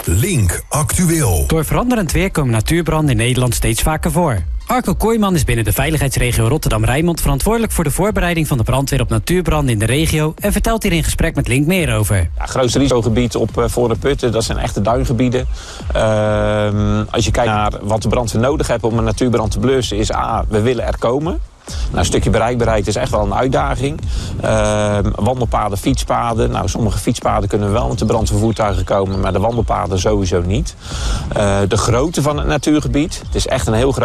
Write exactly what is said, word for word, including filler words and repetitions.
Link Actueel. Door veranderend weer komen natuurbranden in Nederland steeds vaker voor. Arco Kooijman is binnen de veiligheidsregio Rotterdam-Rijnmond verantwoordelijk voor de voorbereiding van de brandweer op natuurbranden in de regio en vertelt hier in gesprek met Link meer over. Ja, het grootste risicogebied op uh, voor de putten, dat zijn echte duingebieden. Uh, als je kijkt naar wat de brandweer nodig heeft om een natuurbrand te blussen, is A, we willen er komen. Nou, een stukje bereikbaarheid is echt wel een uitdaging. Uh, wandelpaden, fietspaden. Nou, sommige fietspaden kunnen wel met de brandweervoertuigen komen, maar de wandelpaden sowieso niet. Uh, de grootte van het natuurgebied. Het is echt een heel groot